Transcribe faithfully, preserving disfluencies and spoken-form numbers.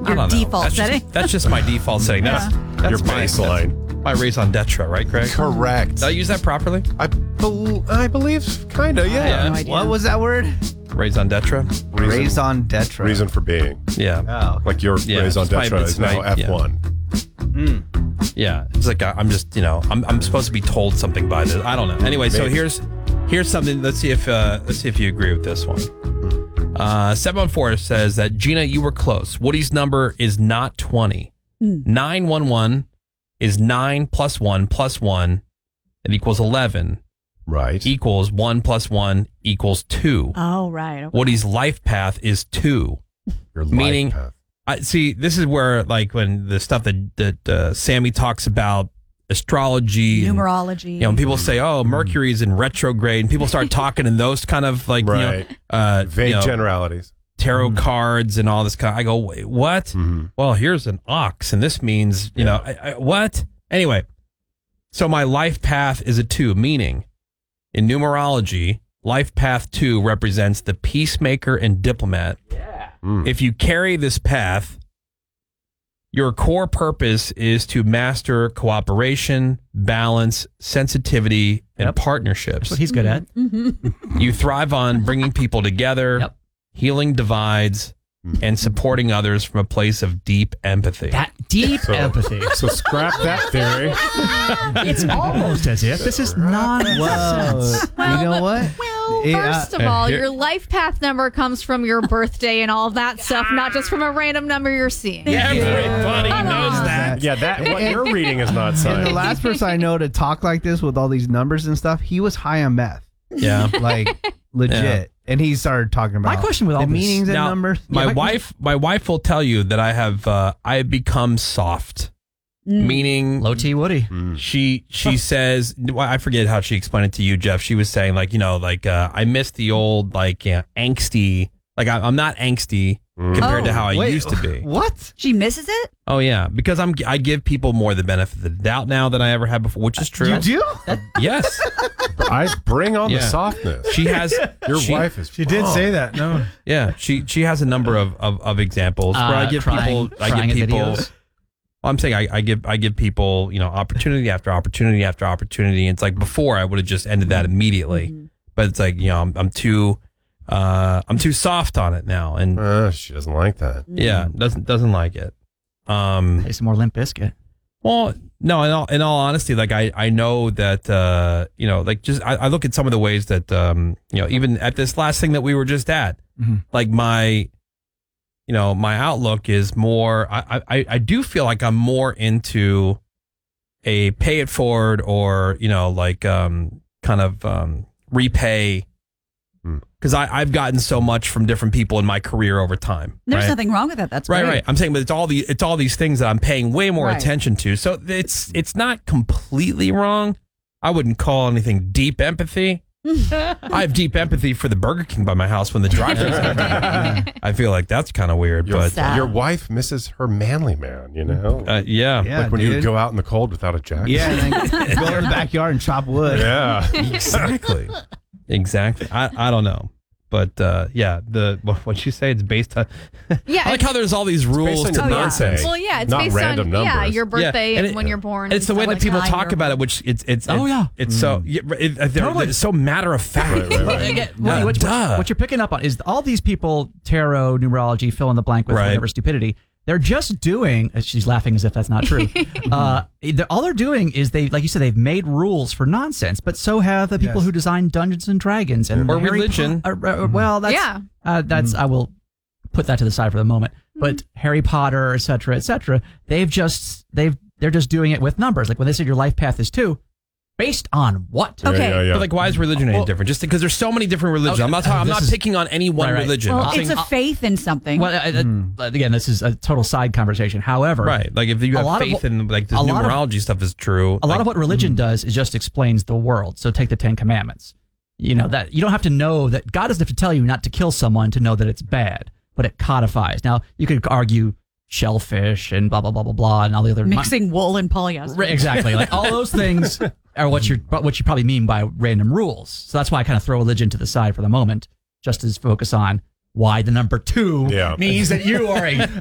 Your don't know. default That's setting. Just, that's just my default setting. That's, that's Your my, baseline. That's my raison d'etre, right, Craig? Correct. Did I use that properly? I, bel I believe, kind of, yeah. Yeah. No idea. What was that word? Raison d'etre? Raison d'etre. Reason for being. Yeah. Oh. Like your Yeah, raison it's my- d'etre it's is now my- F one. Yeah. It's like I- I'm just, you know, I'm I'm supposed to be told something by this. I don't know. Anyway, so Maybe. here's here's something. Let's see if uh, let's see if you agree with this one. Uh, seven one four says that Gina, you were close. Woody's number is not twenty. nine one one is nine plus one plus one. It equals eleven. Right. Equals one plus one equals two. Oh, right. Okay. Woody's life path is two. Your life meaning- path. I see. This is where, like, when the stuff that that uh, Sammy talks about astrology, and, Numerology. you know, when people say, "Oh, Mercury's in retrograde," and people start talking in those kind of like, Right. you know, uh, Vague you know, generalities. tarot cards and all this kind. I go, Wait, what? Mm-hmm. Well, here's an ox, and this means, you know, I, I, what? Anyway, so my life path is a two, meaning in numerology, life path two represents the peacemaker and diplomat. Mm. If you carry this path, your core purpose is to master cooperation, balance, sensitivity, and Yep. partnerships. That's what he's good at. You thrive on bringing people together, Yep. healing divides, and supporting others from a place of deep empathy. That deep So- empathy. So scrap that theory. It's almost as if this is nonsense. Whoa. You know what? Well, Yeah. first of all, here- your life path number comes from your birthday and all of that stuff, not just from a random number you're seeing. Everybody knows that. Yeah, that what you're reading is not And the science. last person I know to talk like this with all these numbers and stuff, he was high on meth. Yeah. Like, legit. Yeah. And he started talking about My question with all the this- meanings and Now, numbers. my Yeah, my- wife, my wife will tell you that I have, uh, I have become soft, meaning Low T Woody. she she says, well, I forget how she explained it to you, Jeff. She was saying like, you know, like uh, I miss the old like yeah, angsty. Like I, I'm not angsty compared to Oh, how I wait, used to be. What? She misses it? Oh yeah, because I'm I give people more the benefit of the doubt now than I ever had before, which is true. You do? Yes, I bring on Yeah. the softness. she has. Your she- wife is. She did wrong. say that. No. Yeah, she she has a number of of, of examples where I Uh, give crying- people I crying give at people. videos. Well, I'm saying I, I give I give people you know opportunity after opportunity after opportunity. It's like before I would have just ended that immediately, but it's like you know I'm I'm too uh, I'm too soft on it now, and Uh, she doesn't like that. yeah doesn't doesn't like it. Um, Hey, some more Limp Bizkit. well, no, in all in all honesty, like I I know that uh, you know like just I, I look at some of the ways that um, you know even at this last thing that we were just at, like my. You know, my outlook is more. I, I I do feel like I'm more into a pay it forward or you know like um kind of um repay Hmm. because I I've gotten so much from different people in my career over time. There's right? nothing wrong with that. That's Right, great. right. I'm saying, but it's all the it's all these things that I'm paying way more Right. attention to. So it's it's not completely wrong. I wouldn't call anything deep empathy. I have deep empathy for the Burger King by my house when the drive-thru's empty. I feel like that's kind of weird, Your, but Sad. your wife misses her manly man, you know? uh, yeah. Yeah, like when you dude. go out in the cold without a jacket. Yeah, and then go in the backyard and chop wood. Yeah. Exactly. Exactly. I, I don't know. But uh, yeah, the what what you say it's based on. Yeah, I like how there's all these rules on to your nonsense. birthday. Well, yeah, it's Not based random on yeah numbers. your birthday Yeah, and, and it- when you're born. And it's the and way stuff that people like talk you're about it, which it's it's Oh, it's, yeah. it's so yeah, it, it, they're- Totally. it's so matter of fact. Right, right, right. Again, Yeah, what, what- duh. what you're picking up on is all these people, tarot, numerology, fill in the blank with Right. whatever stupidity. They're just doing. She's laughing as if that's not true. uh, they're- all they're doing is they, like you said, they've made rules for nonsense. But so have the people Yes. who designed Dungeons and Dragons and Or Harry religion. Po- uh, uh, well, that's Yeah. uh, that's I will put that to the side for the moment. But Harry Potter, et cetera, et cetera, they've just they've they're just doing it with numbers. Like when they said your life path is two, based on what? Okay. Yeah, yeah, yeah. But like, why is religion any Well- different? Just because there's so many different religions. Okay, I'm not talking, I'm this not is- picking on any one Right, right. religion. Well, I'm it's saying- a faith in something. Well, uh, uh, again, this is a total side conversation. However, right. Like if you a have lot of faith what- in like this a lot of- numerology stuff is true. a lot like, of what religion does is just explains the world. So take the Ten Commandments. You know that you don't have to know that God doesn't have to tell you not to kill someone to know that it's bad, but it codifies. Now you could argue shellfish and blah blah blah blah blah and all the other Mixing wool and polyester. Right, exactly. Like all those things are what you're what you probably mean by random rules. So that's why I kind of throw religion to the side for the moment, just to focus on why the number two Yeah. means that you are a